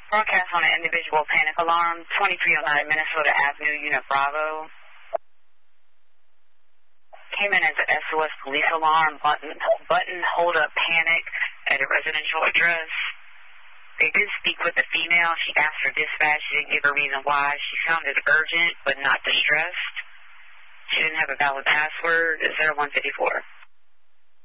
Broadcast on an individual panic alarm, 2309 Minnesota Avenue, Unit Bravo. Came in as an SOS police alarm, button hold up panic at a residential address. They did speak with the female. She asked for dispatch. She didn't give a reason why. She sounded urgent but not distressed. She didn't have a valid password. 0154.